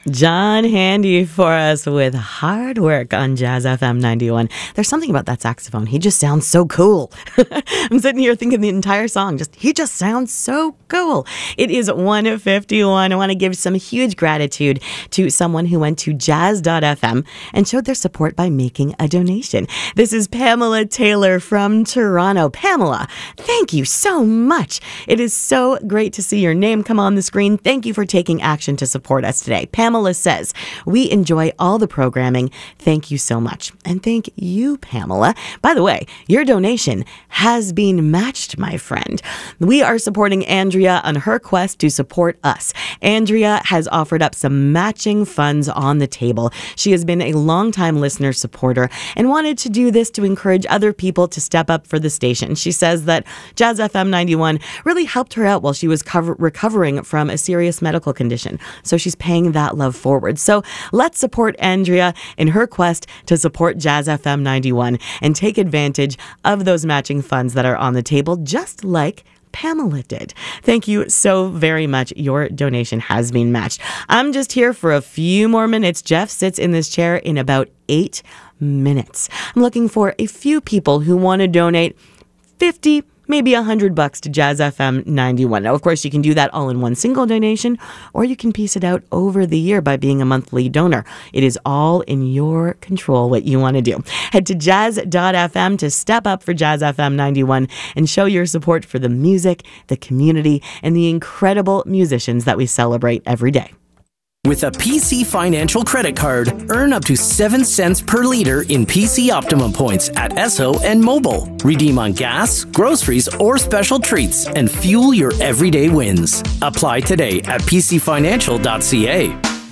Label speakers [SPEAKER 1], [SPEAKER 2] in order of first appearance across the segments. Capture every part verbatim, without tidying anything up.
[SPEAKER 1] John Handy for us with Hard Work on Jazz F M ninety-one. There's something about that saxophone. He just sounds so cool. I'm sitting here thinking the entire song, just he just sounds so cool. It is one fifty-one. I want to give some huge gratitude to someone who went to jazz dot f m and showed their support by making a donation. This is Pamela Taylor from Toronto. Pamela, thank you so much. It is so great to see your name come on the screen. Thank you for taking action to support us today. Pamela Pamela says, we enjoy all the programming. Thank you so much. And thank you, Pamela. By the way, your donation has been matched, my friend. We are supporting Andrea on her quest to support us. Andrea has offered up some matching funds on the table. She has been a longtime listener supporter and wanted to do this to encourage other people to step up for the station. She says that Jazz F M ninety-one really helped her out while she was cover- recovering from a serious medical condition. So she's paying that love forward. So let's support Andrea in her quest to support Jazz F M ninety-one and take advantage of those matching funds that are on the table, just like Pamela did. Thank you so very much. Your donation has been matched. I'm just here for a few more minutes. Jeff sits in this chair in about eight minutes. I'm looking for a few people who want to donate fifty, maybe a hundred bucks to Jazz F M ninety-one. Now, of course, you can do that all in one single donation, or you can piece it out over the year by being a monthly donor. It is all in your control what you want to do. Head to jazz dot f m to step up for Jazz F M ninety-one and show your support for the music, the community, and the incredible musicians that we celebrate every day.
[SPEAKER 2] With a P C Financial credit card, earn up to seven cents per liter in P C Optimum points at Esso and Mobile. Redeem on gas, groceries, or special treats and fuel your everyday wins. Apply today at p c financial dot c a.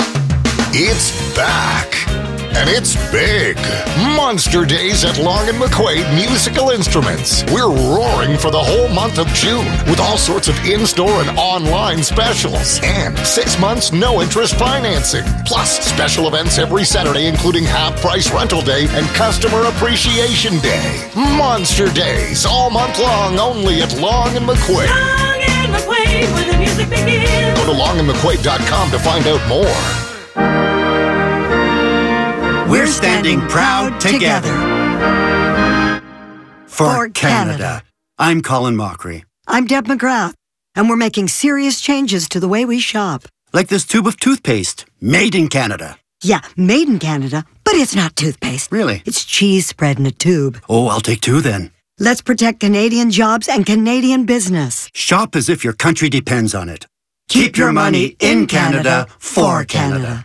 [SPEAKER 3] It's back. And it's big. Monster Days at Long and McQuaid Musical Instruments. We're roaring for the whole month of June with all sorts of in-store and online specials. And six months no-interest financing. Plus special events every Saturday, including half-price rental day and customer appreciation day. Monster Days all month long, only at Long and McQuaid.
[SPEAKER 4] Long and McQuaid, where the music begins.
[SPEAKER 3] Go to long and mcquaid dot com to find out more.
[SPEAKER 5] We're standing proud together for Canada. I'm Colin Mockery.
[SPEAKER 6] I'm Deb McGrath, and we're making serious changes to the way we shop.
[SPEAKER 5] Like this tube of toothpaste, made in Canada.
[SPEAKER 6] Yeah, made in Canada, but it's not toothpaste.
[SPEAKER 5] Really?
[SPEAKER 6] It's cheese spread in a tube.
[SPEAKER 5] Oh, I'll take two then.
[SPEAKER 6] Let's protect Canadian jobs and Canadian business.
[SPEAKER 5] Shop as if your country depends on it. Keep your money in Canada for Canada.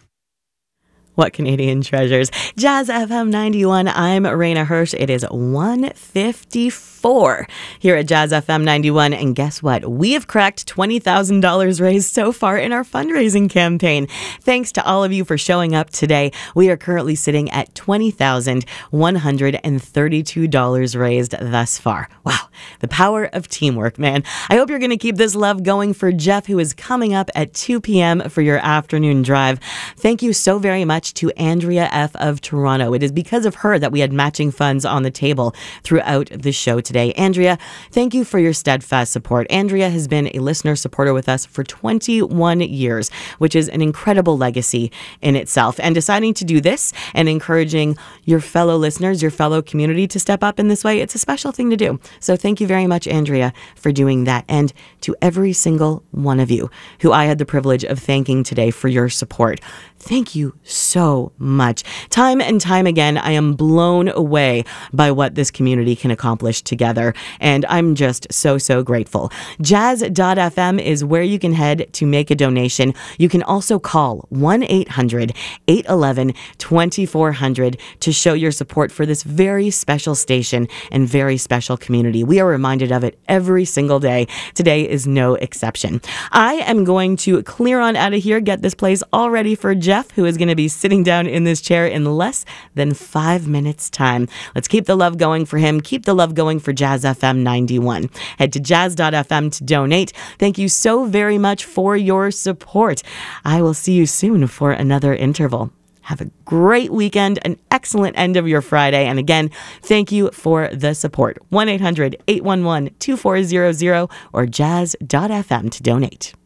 [SPEAKER 1] What Canadian treasures. Jazz F M ninety-one. I'm Raina Hirsch. It is one fifty-four here at Jazz F M ninety-one. And guess what? We have cracked twenty thousand dollars raised so far in our fundraising campaign. Thanks to all of you for showing up today. We are currently sitting at twenty thousand one hundred thirty-two dollars raised thus far. Wow. The power of teamwork, man. I hope you're going to keep this love going for Jeff, who is coming up at two p.m. for your afternoon drive. Thank you so very much to Andrea F. of Toronto. It is because of her that we had matching funds on the table throughout the show today. Andrea, thank you for your steadfast support. Andrea has been a listener supporter with us for twenty-one years, which is an incredible legacy in itself. And deciding to do this and encouraging your fellow listeners, your fellow community to step up in this way, it's a special thing to do. So thank you very much, Andrea, for doing that. And to every single one of you who I had the privilege of thanking today for your support. Thank you so much. Time and time again, I am blown away by what this community can accomplish together. And I'm just so, so grateful. jazz dot f m is where you can head to make a donation. You can also call one eight hundred eight one one two four zero zero to show your support for this very special station and very special community. We are reminded of it every single day. Today is no exception. I am going to clear on out of here, get this place all ready for Jeff, who is going to be sitting down in this chair in less than five minutes time. Let's keep the love going for him. Keep the love going for Jazz F M ninety-one. Head to jazz dot f m to donate. Thank you so very much for your support. I will see you soon for another interval. Have a great weekend, an excellent end of your Friday. And again, thank you for the support. one eight hundred eight one one two four zero zero or jazz dot f m to donate.